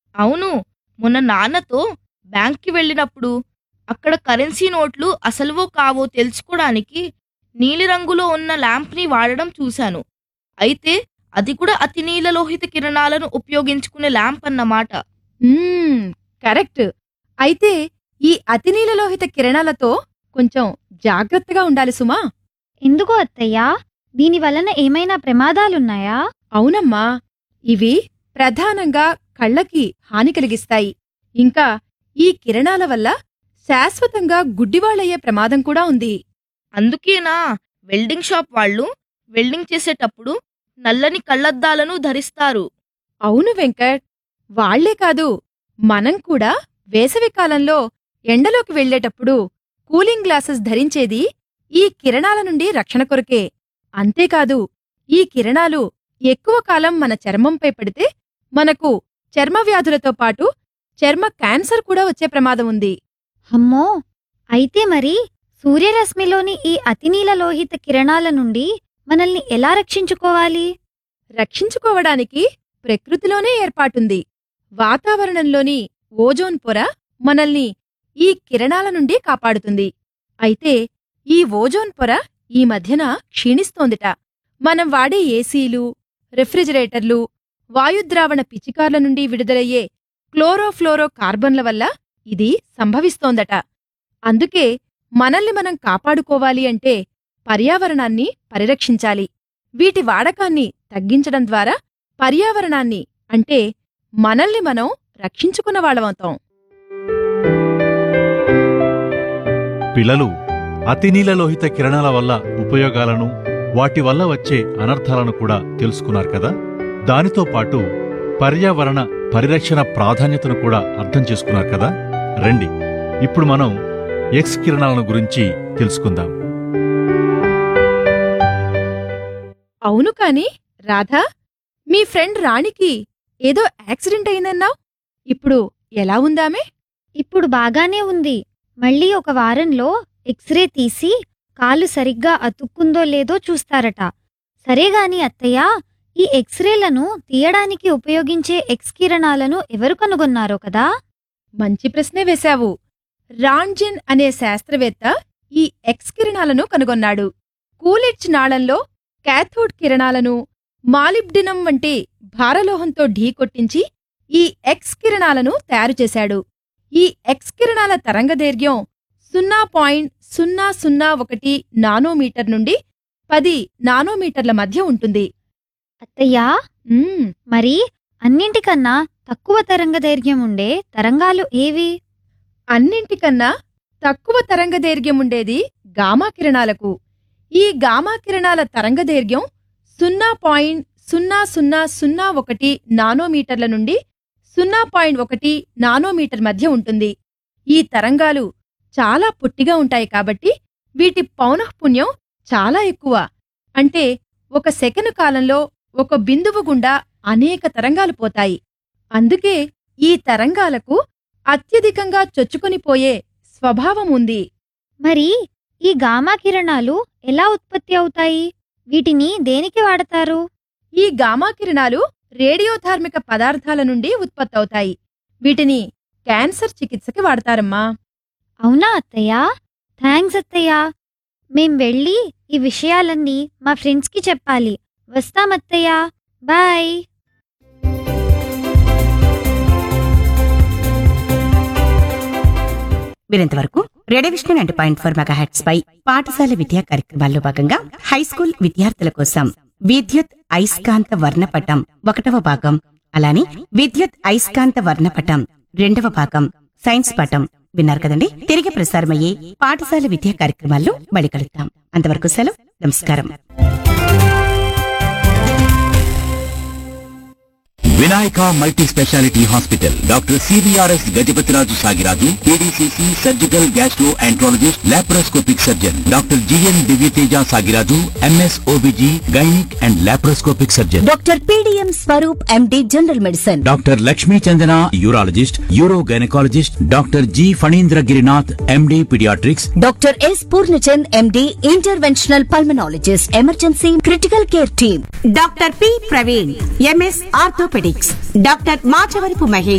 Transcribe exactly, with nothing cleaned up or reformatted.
అవును. మొన్న నాన్నతో బ్యాంక్‌కి వెళ్ళినప్పుడు అక్కడ కరెన్సీ నోట్లు అసలువో కావో తెలుసుకోడానికి నీలిరంగులో ఉన్న ల్యాంప్‌ని వాడడం చూశాను. అయితే అది కూడా అతి నీలలోహిత కిరణాలను ఉపయోగించుకునే ల్యాంప్ అన్నమాట. మ్మ్, కరెక్ట్. అయితే ఈ అతినీలలోహిత కిరణాలతో కొంచెం జాగ్రత్తగా ఉండాలి సుమా. ఎందుకు అత్తయ్యా? దీని వలన ఏమైనా ప్రమాదాలున్నాయా? అవునమ్మా, ఇవి ప్రధానంగా కళ్ళకి హాని కలిగిస్తాయి. ఇంకా ఈ కిరణాల వల్ల శాశ్వతంగా గుడ్డివాళ్లయ్యే ప్రమాదం కూడా ఉంది. అందుకేనా వెల్డింగ్ షాప్ వాళ్ళు వెల్డింగ్ చేసేటప్పుడు నల్లని కళ్లద్దాలను ధరిస్తారు? అవును వెంకట్, వాళ్లే కాదు, మనం కూడా వేసవికాలంలో ఎండలోకి వెళ్లేటప్పుడు కూలింగ్ గ్లాసెస్ ధరించేది ఈ కిరణాల నుండి రక్షణ కొరకే. అంతేకాదు, ఈ కిరణాలు ఎక్కువ కాలం మన చర్మంపై పడితే మనకు చర్మవ్యాధులతో పాటు చర్మ క్యాన్సర్ కూడా వచ్చే ప్రమాదం ఉంది. అమ్మో! అయితే మరి సూర్యరశ్మిలోని ఈ అతినీలలోహిత కిరణాల నుండి మనల్ని ఎలా రక్షించుకోవాలి? రక్షించుకోవడానికి ప్రకృతిలోనే ఏర్పాటుంది. వాతావరణంలోని ఓజోన్ పొర మనల్ని ఈ కిరణాల నుండి కాపాడుతుంది. అయితే ఈ ఓజోన్ పొర ఈ మధ్యన క్షీణిస్తోందిట. మనం వాడే ఏసీలు, రెఫ్రిజిరేటర్లు, వాయుద్రావణ పిచికార్ల నుండి విడుదలయ్యే క్లోరోఫ్లోరో కార్బన్ల వల్ల ఇది సంభవిస్తోందట. అందుకే మనల్ని మనం కాపాడుకోవాలి అంటే పర్యావరణాన్ని పరిరక్షించాలి. వీటి వాడకాన్ని తగ్గించడం ద్వారా పర్యావరణాన్ని అంటే మనల్ని మనం రక్షించుకున్న వాళ్ళమవుతాం. పిల్లలు, అతినీలలోహిత కిరణాల వల్ల ఉపయోగాలను, వాటి వల్ల వచ్చే అనర్థాలను కూడా తెలుసుకున్నారు కదా. దానితో పాటు పర్యావరణ పరిరక్షణ ప్రాధాన్యతను కూడా అర్థం చేసుకున్నారు కదా. రండి, ఇప్పుడు మనం ఎక్స్ కిరణాలను గురించి తెలుసుకుందాం. అవును కాని రాధా, మీ ఫ్రెండ్ రాణికి ఏదో యాక్సిడెంట్ అయిందన్నావ్. ఇప్పుడు ఎలా ఉందామే? ఇప్పుడు బాగానే ఉంది. మళ్ళీ ఒక వారంలో ఎక్స్రే తీసి కాలు సరిగ్గా అతుక్కుందో లేదో చూస్తారట. సరేగాని అత్తయ్యా, ఈ ఎక్స్రేలను తీయడానికి ఉపయోగించే ఎక్స్ కిరణాలను ఎవరు కనుగొన్నారో కదా? మంచి ప్రశ్నే వేశావు. రాంజిన్ అనే శాస్త్రవేత్త ఈ ఎక్స్ కిరణాలను కనుగొన్నాడు. కూలిడ్జ్ నాళంలో క్యాథోడ్ కిరణాలను మాలిబ్డినం వంటి భారలోహంతో ఢీకొట్టించి ఈ ఎక్స్ కిరణాలను తయారుచేశాడు. ఈ ఎక్స్ కిరణాల తరంగదైర్ఘ్యం సున్నా పాయింట్ సున్నా సున్నా ఒకటి నానోమీటర్ నుండి పది నానోమీటర్ల మధ్య ఉంటుంది. అత్తయ్యా, మ్మ్, మరి అన్నింటికన్నా తక్కువ తరంగదైర్ఘ్యం ఉండే తరంగాలు ఏవి? అన్నింటికన్నా తక్కువ తరంగదైర్ఘ్యముండేది గామా కిరణాలకు. ఈ గామా కిరణాల తరంగదైర్ఘ్యం సున్నా పాయింట్ సున్నా సున్నా సున్నా ఒకటి నానోమీటర్ల నుండి సున్నా పాయింట్ ఒకటి నానోమీటర్ మధ్య ఉంటుంది. ఈ తరంగాలు చాలా పొట్టిగా ఉంటాయి కాబట్టి వీటి పౌనఃపున్యం చాలా ఎక్కువ. అంటే ఒక సెకను కాలంలో ఒక బిందువు గుండా అనేక తరంగాలు పోతాయి. అందుకే ఈ తరంగాలకు అత్యధికంగా చొచ్చుకొనిపోయే స్వభావం ఉంది. మరి ఈ గామా కిరణాలు ఎలా ఉత్పత్తి అవుతాయి? వీటిని దేనికి వాడతారు? ఈ గామా కిరణాలు రేడియోధార్మిక పదార్థాల నుండి ఉత్పత్తవుతాయి. వీటిని క్యాన్సర్ చికిత్సకి వాడతారమ్మా. అవునా అత్తయ్యా? థ్యాంక్స్ అత్తయ్యా. మేం వెళ్ళి ఈ విషయాలన్నీ మా ఫ్రెండ్స్కి చెప్పాలి. వస్తామత్తయ్యా. Bye. వీరింతవరకు radio Vishnu ninety point four megahertz పై పాఠశాల విద్యా కార్యక్రమాల్లో భాగంగా హైస్కూల్ విద్యార్థుల కోసం విద్యుత్ అయస్కాంత వర్ణపటం ఒకటవ భాగం, అలానే విద్యుత్ అయస్కాంత వర్ణపటం రెండవ భాగం సైన్స్ పటం విన్నారు కదండి. తిరిగి ప్రసారమయ్యే పాఠశాల విద్యా కార్యక్రమాల్లో మళ్ళీ కలుద్దాం. అంతవరకు సెలవు. నమస్కారం. Vinayaka multi speciality hospital, doctor CVRS Gajapathiraju Sagiraju, PDCC surgical gastro enterologist, laparoscopic surgeon, doctor GN Divyateja Sagiraju, MS OBG gynaec and laparoscopic surgeon, doctor PDM Swaroop MD general medicine, doctor Lakshmi Chandana urologist, euro gynaecologist, doctor G Phanindra Girinath MD paediatrics, doctor yes Purnachand MD interventional pulmonologist, emergency critical care team, doctor P Praveen MS orthopaedics, doctor Machavarapu Mahesh